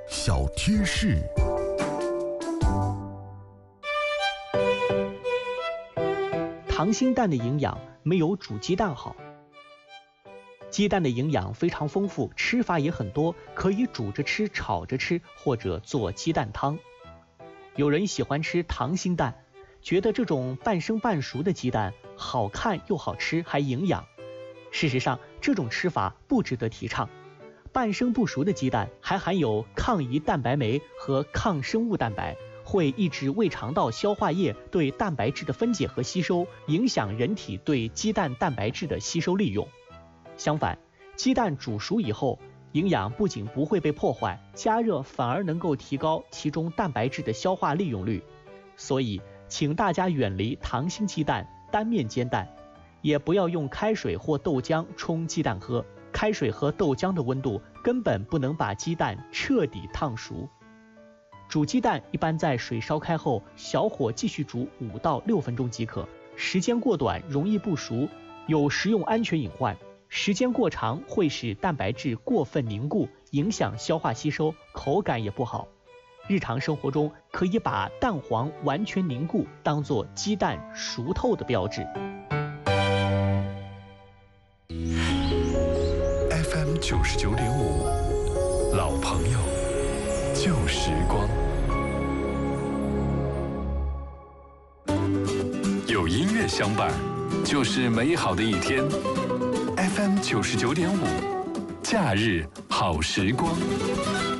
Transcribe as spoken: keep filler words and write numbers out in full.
小贴士。 溏心蛋的营养没有煮鸡蛋好。鸡蛋的营养非常丰富，吃法也很多，可以煮着吃、炒着吃，或者做鸡蛋汤。有人喜欢吃溏心蛋，觉得这种半生半熟的鸡蛋好看又好吃，还营养。事实上，这种吃法不值得提倡。半生不熟的鸡蛋还含有抗胰蛋白酶和抗生物蛋白，会抑制胃肠道消化液对蛋白质的分解和吸收，影响人体对鸡蛋蛋白质的吸收利用。相反，鸡蛋煮熟以后，营养不仅不会被破坏，加热反而能够提高其中蛋白质的消化利用率。所以，请大家远离溏心鸡蛋、单面煎蛋，也不要用开水或豆浆冲鸡蛋喝。开水和豆浆的温度根本不能把鸡蛋彻底烫熟。煮鸡蛋一般在水烧开后，小火继续煮五到六分钟即可。时间过短容易不熟，有食用安全隐患；时间过长会使蛋白质过分凝固，影响消化吸收，口感也不好。日常生活中可以把蛋黄完全凝固当作鸡蛋熟透的标志。 F M 九十九点五，老朋友，旧时光。有音乐相伴，就是美好的一天。F M 九十九点五，假日好时光。